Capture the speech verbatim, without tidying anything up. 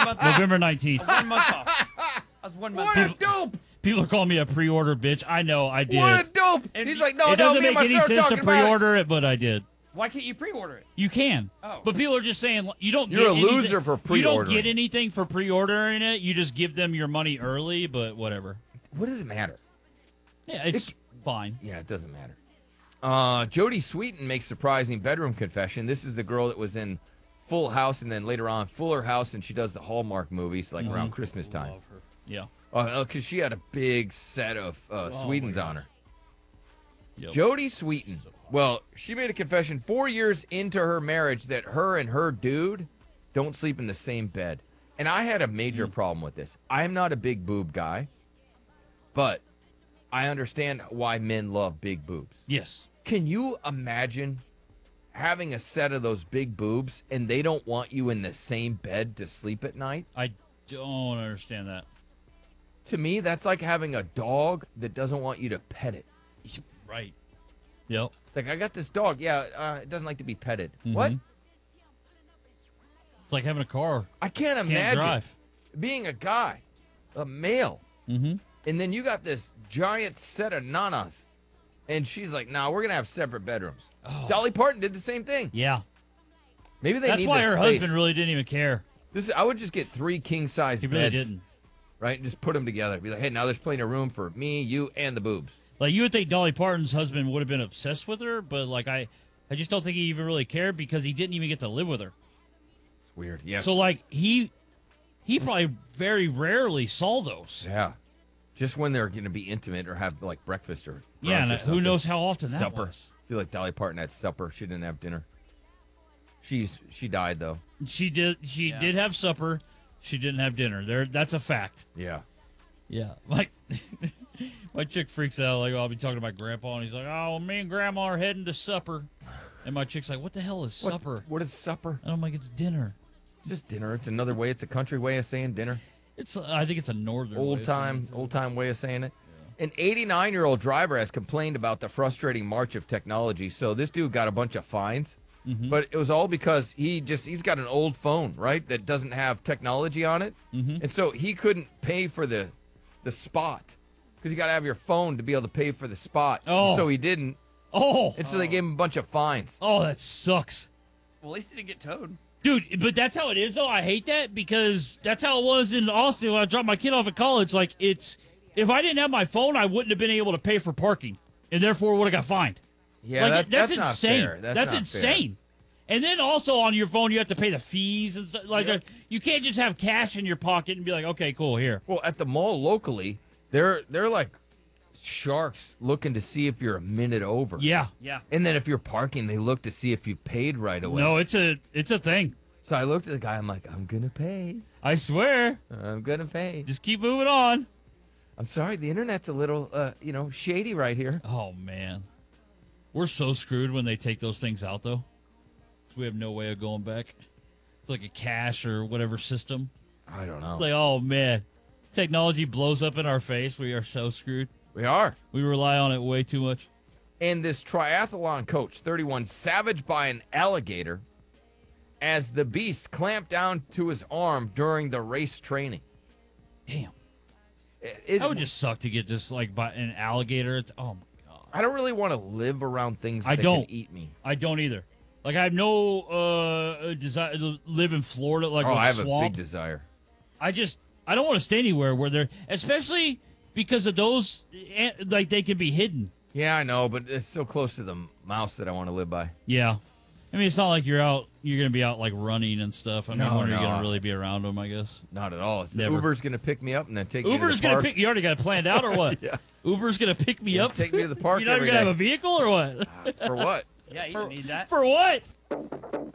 month off. November nineteenth. One month off. I was one month What off. a dope! People are calling me a pre-order bitch. I know, I did. What a dope! And He's like, no, it no, doesn't me and make my any son are sense to talking about it. pre-order it, but I did. Why can't you pre-order it? You can. Oh. But people are just saying you don't You're get a anything- loser for You don't pre-ordering. get anything for pre-ordering it. You just give them your money early, but whatever. What does it matter? Yeah, it's fine. Yeah, it doesn't matter. Uh, Jodie Sweetin makes surprising bedroom confession. This is the girl that was in Full House and then later on Fuller House, and she does the Hallmark movies like around Christmas time. Love her. Yeah. Because she had a big set of uh, Sweetens on her. Yep. Jodie Sweetin. Well, she made a confession four years into her marriage that her and her dude don't sleep in the same bed. And I had a major problem with this. I'm not a big boob guy, but I understand why men love big boobs. Yes. Can you imagine having a set of those big boobs and they don't want you in the same bed to sleep at night? I don't understand that. To me, that's like having a dog that doesn't want you to pet it. Right. Yep. Like, I got this dog. Yeah, uh, it doesn't like to be petted. Mhm. What? It's like having a car. I can't Can't imagine drive. being a guy, a male, Mm-hmm. and then you got this giant set of nanas, and she's like, "Nah, we're gonna have separate bedrooms." Oh. Dolly Parton did the same thing. Yeah. Maybe they That's need why the her space. husband really didn't even care. This I would just get three king size He really beds, didn't. right? And just put them together. Be like, "Hey, now there's plenty of room for me, you, and the boobs." Like, you would think Dolly Parton's husband would have been obsessed with her, but, like, I, I just don't think he even really cared because he didn't even get to live with her. It's weird. Yes. So, like, he he probably very rarely saw those. yeah, just when they're gonna be intimate or have like breakfast or Yeah, brunch and or who something. knows how often that supper. was. I feel like Dolly Parton had supper. She didn't have dinner. She's she died though. She did She Yeah. did have supper. She didn't have dinner. There, That's a fact. Yeah. Yeah. Like, my chick freaks out. Like, I'll be talking to my grandpa, and he's like, oh, well, me and grandma are heading to supper. And my chick's like, what the hell is What- supper? What is supper? And I'm like, it's dinner. Just dinner. It's another way. It's a country way of saying dinner. It's. I think it's a northern way Old of saying time, it. old time way of saying it. An eighty-nine-year-old driver has complained about the frustrating march of technology. So this dude got a bunch of fines, Mhm. but it was all because he just he's got an old phone, right, that doesn't have technology on it, Mhm. and so he couldn't pay for the the spot because you got to have your phone to be able to pay for the spot. Oh. So he didn't, Oh. and so they gave him a bunch of fines. Oh, that sucks. Well, at least he didn't get towed. Dude, but that's how it is, though. I hate that because that's how it was in Austin when I dropped my kid off at college. Like, it's if I didn't have my phone, I wouldn't have been able to pay for parking, and therefore would have got fined. Yeah, like, that, that's, that's, insane. not fair. That's, That's, not insane. And then also on your phone, you have to pay the fees and stuff. Like, Yep. uh, you can't just have cash in your pocket and be like, okay, cool, here. Fair. Well, at the mall locally, they're they're like sharks looking to see if you're a minute over. Yeah. Yeah. And then if you're parking, they look to see if you paid right away. No, it's a it's a thing. So I looked at the guy. I'm like, I'm gonna pay. I swear. I'm gonna pay. Just keep moving on. I'm sorry, the internet's a little, uh, you know, shady right here. Oh man, we're so screwed when they take those things out, though. 'Cause we have no way of going back. It's like a cash or whatever system. I don't know. It's like, oh man, technology blows up in our face. We are so screwed. We are. We rely on it way too much. And this triathlon coach, thirty-one, savaged by an alligator as the beast clamped down to his arm during the race training. Damn, It, it- that would just suck to get just like by an alligator. It's oh my god. I don't really want to live around things I that don't. can eat me. I don't either. Like I have no uh desire to live in Florida, like oh, with I have swamp. a big desire. I just I don't want to stay anywhere where they're, especially because of those, eh, like they can be hidden. Yeah, I know, but it's so close to the mouse that I want to live by. Yeah, I mean it's not like you're out, you're gonna be out like running and stuff. I mean, No, when are you no. gonna really be around them? I guess Not at all. It's Never. Uber's going to pick me up and then take me to Uber's the gonna park. pick. You already got it planned out or what? Yeah. Uber's gonna pick me Yeah, up. take me to the park You're not every even gonna day. have a vehicle or what? For what? Yeah, you For- don't need that. For what?